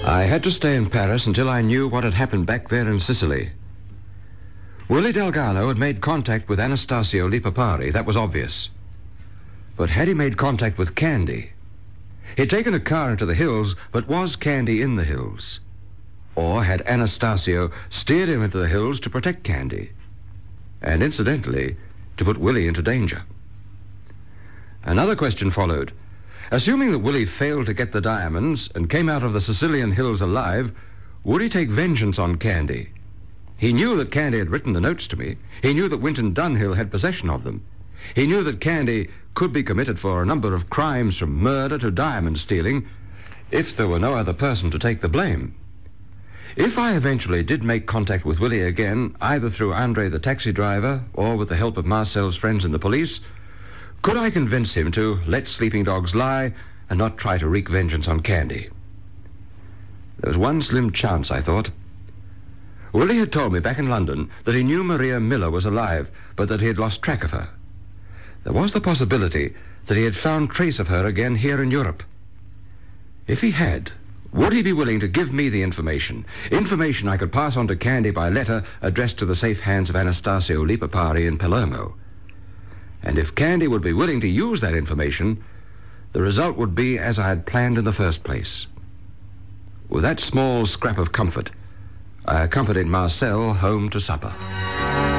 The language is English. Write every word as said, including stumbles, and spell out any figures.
I had to stay in Paris until I knew what had happened back there in Sicily. Willie Delgado had made contact with Anastasio Lipapari, that was obvious. But had he made contact with Candy? He'd taken a car into the hills, but was Candy in the hills? Or had Anastasio steered him into the hills to protect Candy? And incidentally, to put Willie into danger. Another question followed. Assuming that Willie failed to get the diamonds and came out of the Sicilian hills alive, would he take vengeance on Candy? He knew that Candy had written the notes to me. He knew that Winton Dunhill had possession of them. He knew that Candy could be committed for a number of crimes from murder to diamond stealing if there were no other person to take the blame. If I eventually did make contact with Willie again, either through Andre the taxi driver or with the help of Marcel's friends in the police, could I convince him to let sleeping dogs lie and not try to wreak vengeance on Candy? There was one slim chance, I thought. Willie had told me back in London that he knew Maria Miller was alive, but that he had lost track of her. There was the possibility that he had found trace of her again here in Europe. If he had, would he be willing to give me the information, information I could pass on to Candy by letter addressed to the safe hands of Anastasio Lipapari in Palermo? And if Candy would be willing to use that information, the result would be as I had planned in the first place. With that small scrap of comfort, I accompanied Marcel home to supper.